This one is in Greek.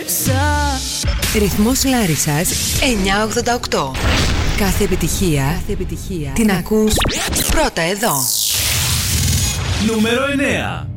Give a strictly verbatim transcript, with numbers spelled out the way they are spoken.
Ρυθμός Λάρισσας εννιακόσια ογδόντα οκτώ. Κάθε επιτυχία, Κάθε επιτυχία την ακούς πρώτα εδώ. Νούμερο εννέα.